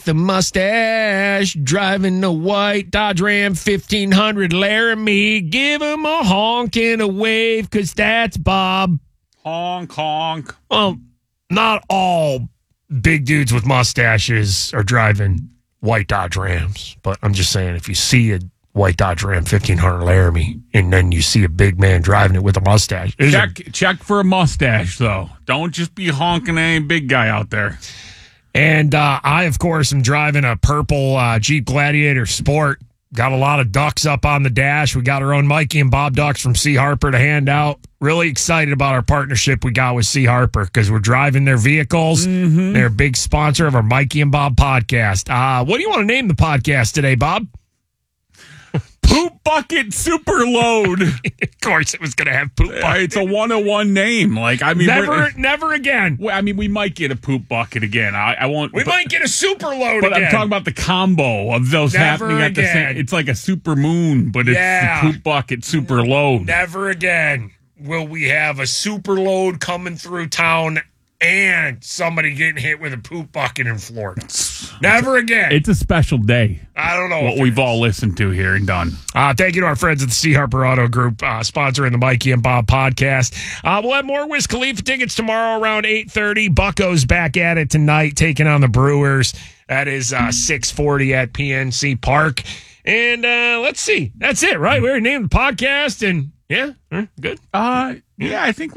The mustache, driving a white Dodge Ram 1500 Laramie. Give him a honk and a wave, because that's Bob. Honk, honk. Well, not all big dudes with mustaches are driving white Dodge Rams, but I'm just saying, if you see a white Dodge Ram 1500 Laramie and then you see a big man driving it with a mustache. Check for a mustache, though. Don't just be honking at any big guy out there. And I, of course, am driving a purple Jeep Gladiator Sport. Got a lot of ducks up on the dash. We got our own Mikey and Bob ducks from C. Harper to hand out. Really excited about our partnership we got with C. Harper because we're driving their vehicles. Mm-hmm. They're a big sponsor of our Mikey and Bob podcast. What do you want to name the podcast today, Bob? Poop Bucket Super Load. Of course, it was going to have Poop Bucket. It's a 101 name. Never again. Well, I mean, we might get a Poop Bucket again. I won't. We might get a Super Load but again. I'm talking about the combo of those happening at the same. It's like a super moon, but it's the Poop Bucket Super Load. Never again will we have a super load coming through town and somebody getting hit with a poop bucket in Florida. Never again. It's a special day. I don't know what we've all listened to here and done. Thank you to our friends at the C. Harper Auto Group, sponsoring the Mikey and Bob podcast. We'll have more Wiz Khalifa tickets tomorrow around 8:30. Bucco's back at it tonight, taking on the Brewers. That is 6:40 at PNC Park. And let's see. That's it, right? We already named the podcast, and yeah, good. Yeah, I think